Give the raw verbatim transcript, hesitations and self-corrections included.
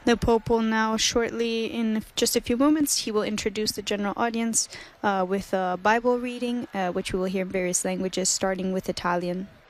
The Pope will now shortly, in just a few moments, he will introduce the general audience uh, with a Bible reading, uh, which we will hear in various languages, starting with Italian.